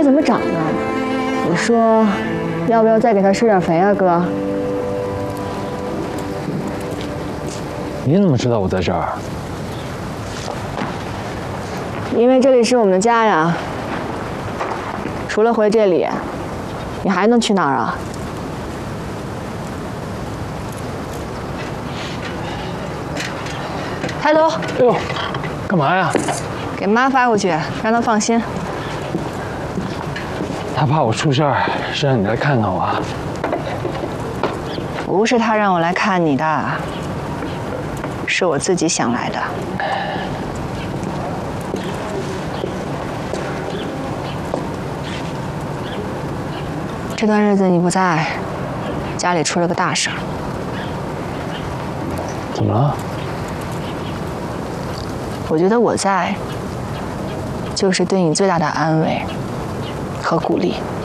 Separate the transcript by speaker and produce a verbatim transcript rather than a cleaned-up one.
Speaker 1: 没怎么长呢。你说，要不要再给他施点肥啊，哥？
Speaker 2: 你怎么知道我在这儿？
Speaker 1: 因为这里是我们的家呀。除了回这里，你还能去哪儿啊？抬头。
Speaker 2: 哎呦，干嘛呀？
Speaker 1: 给妈发过去，让她放心。
Speaker 2: 他怕我出事儿，是让你来看看我啊。
Speaker 1: 不是他让我来看你的，是我自己想来的。这段日子你不在，家里出了个大事儿。
Speaker 2: 怎么了？
Speaker 1: 我觉得我在，就是对你最大的安慰和鼓励。